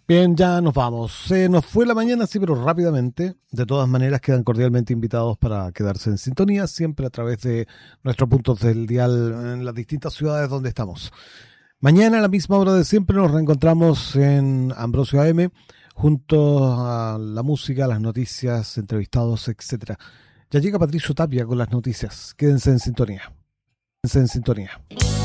Bien, ya nos vamos. Se nos fue la mañana, sí, pero rápidamente. De todas maneras, quedan cordialmente invitados para quedarse en sintonía, siempre a través de nuestros puntos del dial en las distintas ciudades donde estamos. Mañana a la misma hora de siempre nos reencontramos en Ambrosio AM, junto a la música, las noticias, entrevistados, etcétera. Ya llega Patricio Tapia con las noticias. Quédense en sintonía. Quédense en sintonía.